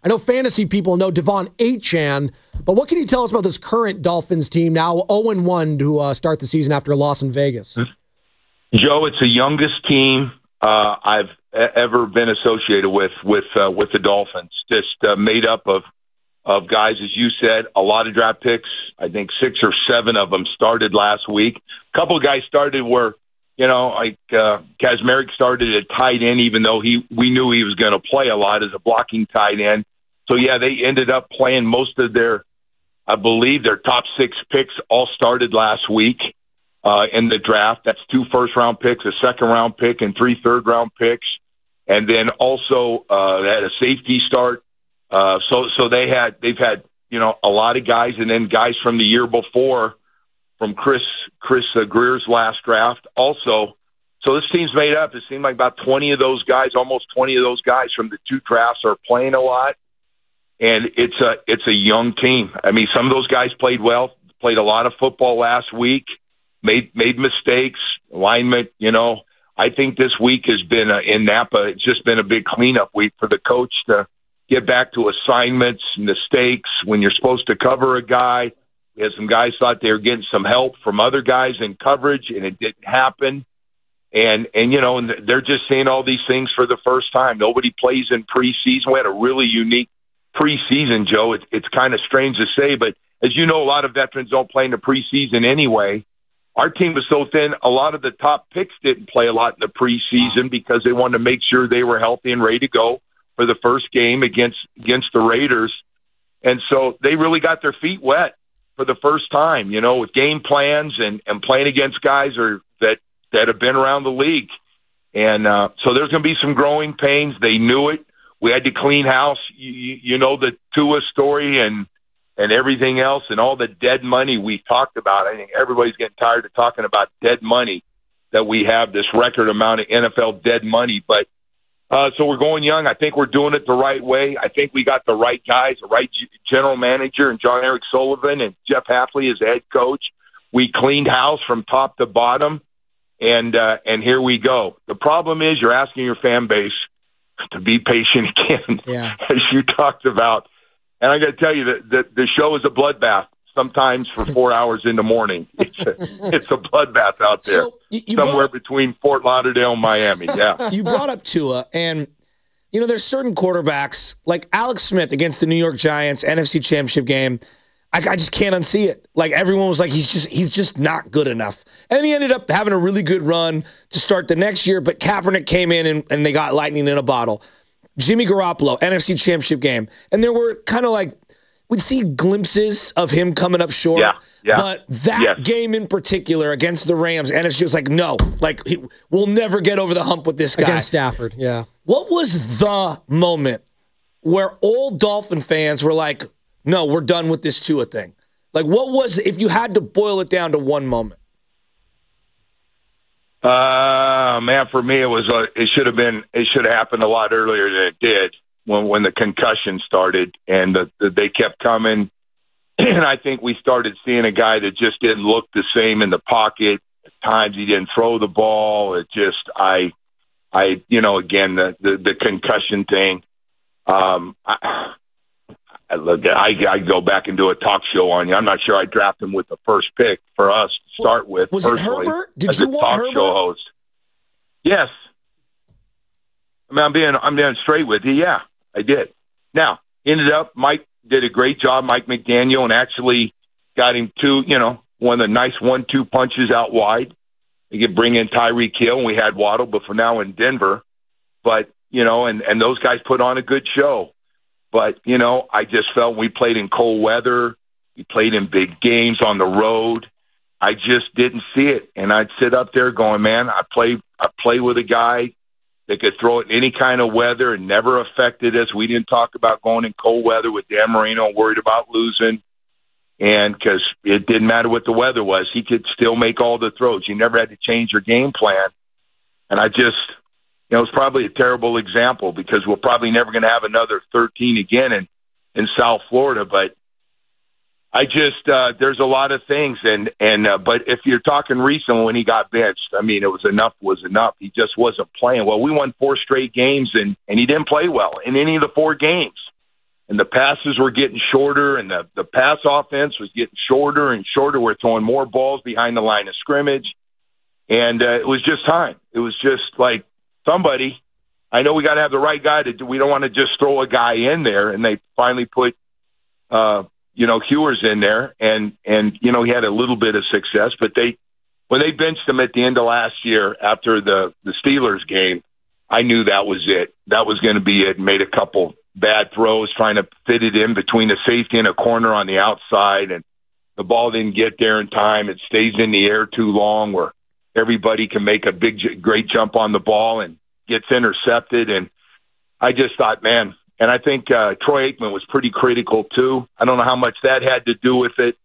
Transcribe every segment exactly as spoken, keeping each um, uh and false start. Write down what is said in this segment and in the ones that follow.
I know fantasy people know Devon Achane, but what can you tell us about this current Dolphins team now oh and one to uh, start the season after a loss in Vegas? Joe, it's the youngest team uh, I've ever been associated with with uh, with the Dolphins. Just uh, made up of of guys, as you said, a lot of draft picks. I think six or seven of them started last week. A couple of guys started where, you know, like uh, Kazmarek started at tight end, even though he we knew he was going to play a lot as a blocking tight end. So, yeah, they ended up playing most of their, I believe, their top six picks all started last week uh, in the draft. That's two first-round picks, a second-round pick, and three third-round picks. And then also uh, they had a safety start. Uh, so so they had they've had, you know, a lot of guys, and then guys from the year before, from Chris Chris uh, Greer's last draft also. So this team's made up. It seemed like about twenty of those guys, almost twenty of those guys from the two drafts are playing a lot. And it's a it's a young team. I mean, some of those guys played well, played a lot of football last week, made made mistakes, alignment. You know, I think this week has been a, in Napa. It's just been a big cleanup week for the coach to get back to assignments, mistakes when you're supposed to cover a guy. We had some guys thought they were getting some help from other guys in coverage, and it didn't happen. And and you know, and they're just seeing all these things for the first time. Nobody plays in preseason. We had a really unique preseason, Joe. It's it's kind of strange to say, but as you know, a lot of veterans don't play in the preseason anyway. Our team was so thin, a lot of the top picks didn't play a lot in the preseason because they wanted to make sure they were healthy and ready to go for the first game against against the Raiders. And so they really got their feet wet for the first time, you know, with game plans and, and playing against guys or that, that have been around the league. And uh, so there's going to be some growing pains. They knew it. We had to clean house. You, you know, the Tua story and and everything else and all the dead money we talked about. I think everybody's getting tired of talking about dead money, that we have this record amount of N F L dead money. But uh, so we're going young. I think we're doing it the right way. I think we got the right guys, the right g- general manager and John Eric Sullivan and Jeff Hafley as the head coach. We cleaned house from top to bottom, and uh, and here we go. The problem is you're asking your fan base to be patient again, yeah. as you talked about. And I got to tell you that the, the show is a bloodbath. Sometimes for four hours in the morning, it's a, it's a bloodbath out there. So you, you somewhere up, between Fort Lauderdale and Miami. Yeah, you brought up Tua, and you know there's certain quarterbacks like Alex Smith against the New York Giants N F C Championship game. I, I just can't unsee it. Like everyone was like, he's just he's just not good enough. And he ended up having a really good run to start the next year. But Kaepernick came in and, and they got lightning in a bottle. Jimmy Garoppolo, N F C Championship game. And there were kind of like, we'd see glimpses of him coming up short. Yeah, yeah. But that yes. game in particular against the Rams, N F C was like, no, like he, we'll never get over the hump with this guy. Against Stafford, yeah. What was the moment where all Dolphin fans were like, no, we're done with this Tua thing? Like, what was, if you had to boil it down to one moment? Uh, man, for me, it was, uh, it should have been, it should have happened a lot earlier than it did when, when the concussion started and the, the, they kept coming. And I think we started seeing a guy that just didn't look the same in the pocket. At times he didn't throw the ball. It just, I, I, you know, again, the, the, the concussion thing. Um, I, I, look, I, I go back and do a talk show on you. I'm not sure I draft him with the first pick for us to start with. Was it Herbert? Did you want talk Herbert? Show host. Yes. I mean, I'm being, I'm being straight with you. Yeah, I did. Now, ended up, Mike did a great job, Mike McDaniel, and actually got him two, you know, one of the nice one two punches out wide. We could bring in Tyreek Hill, and we had Waddle, but for now in Denver. But, you know, and, and those guys put on a good show. But, you know, I just felt we played in cold weather. We played in big games on the road. I just didn't see it. And I'd sit up there going, man, I play, I play with a guy that could throw it in any kind of weather and never affected us. We didn't talk about going in cold weather with Dan Marino, worried about losing. And because it didn't matter what the weather was, he could still make all the throws. You never had to change your game plan. And I just, you know, it's probably a terrible example because we're probably never going to have another thirteen again in, in South Florida. But I just, uh, there's a lot of things. And, and uh, but if you're talking recently when he got benched, I mean, it was enough was enough. He just wasn't playing well. We won four straight games, and, and he didn't play well in any of the four games. and the passes were getting shorter, and the, the pass offense was getting shorter and shorter. We're throwing more balls behind the line of scrimmage. And uh, it was just time. It was just like somebody, I know we got to have the right guy to do. We don't want to just throw a guy in there. And they finally put, uh, you know, Hewers in there. And, and, you know, he had a little bit of success. But they, when they benched him at the end of last year after the, the Steelers game, I knew that was it. That was going to be it. Made a couple bad throws trying to fit it in between a safety and a corner on the outside. And the ball didn't get there in time. It stays in the air too long where everybody can make a big, great jump on the ball and gets intercepted. And I just thought, man, and I think uh, Troy Aikman was pretty critical too. I don't know how much that had to do with it,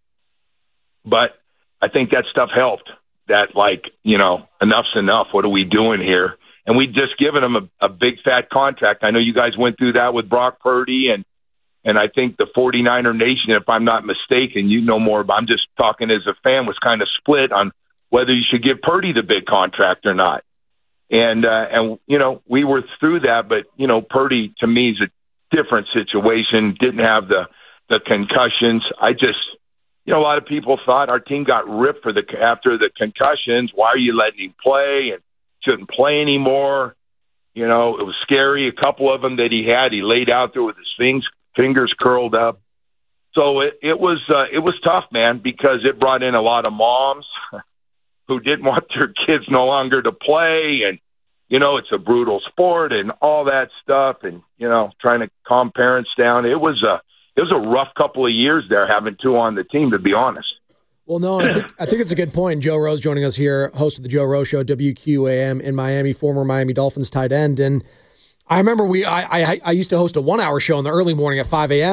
but I think that stuff helped. That, like, you know, enough's enough. What are we doing here? And we'd just given him a, a big fat contract. I know you guys went through that with Brock Purdy, and and I think the 49er Nation, if I'm not mistaken, you know more, but I'm just talking as a fan, was kind of split on whether you should give Purdy the big contract or not. And, uh, and you know, we were through that, but, you know, Purdy, to me, is a different situation, didn't have the, the concussions. I just, you know, a lot of people thought our team got ripped for the after the concussions. Why are you letting him play and shouldn't play anymore? You know, it was scary. A couple of them that he had, he laid out there with his things, fingers curled up. So it, it was uh, it was tough, man, because it brought in a lot of moms who didn't want their kids no longer to play. And, you know, it's a brutal sport and all that stuff. And, you know, trying to calm parents down. It was a, it was a rough couple of years there having two on the team, to be honest. Well, no, I think, I think it's a good point. Joe Rose joining us here, host of the Joe Rose Show, W Q A M in Miami, former Miami Dolphins tight end. And I remember we I, I, I used to host a one-hour show in the early morning at five a.m.